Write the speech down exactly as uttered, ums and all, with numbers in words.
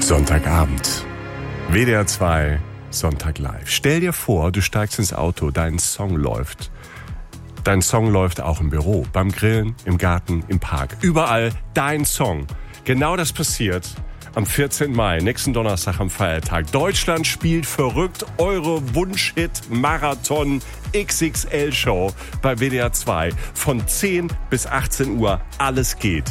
Sonntagabend. W D R zwei, Sonntag live. Stell dir vor, du steigst ins Auto, dein Song läuft. Dein Song läuft auch im Büro, beim Grillen, im Garten, im Park. Überall dein Song. Genau das passiert am vierzehnten Mai, nächsten Donnerstag am Feiertag. Deutschland spielt verrückt, eure Wunsch-Hit-Marathon X X L-Show bei W D R zwei. Von zehn bis achtzehn Uhr, alles geht.